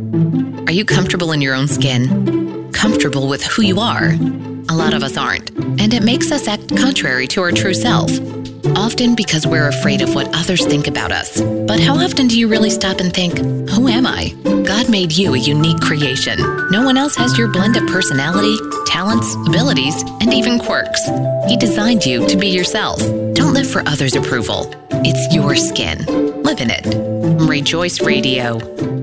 Are you comfortable in your own skin? Comfortable with who you are? A lot of us aren't, and it makes us act contrary to our true self. Often because we're afraid of what others think about us. But how often do you really stop and think, who am I? God made you a unique creation. No one else has your blend of personality, talents, abilities, and even quirks. He designed you to be yourself. Don't live for others' approval. It's your skin. Live in it. Rejoice Radio.